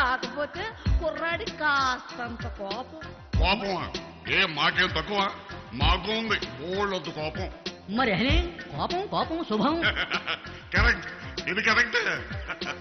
కాకపోతే కుర్రాడి కాస్తంత కోపం. కోపమా? మాకేం తక్కువ? మాకు ఉంది బోళ్ళొద్దు కోపం. మరి అనే కోపం కోపం శుభం. కరెక్ట్, ఇది కరెక్ట్.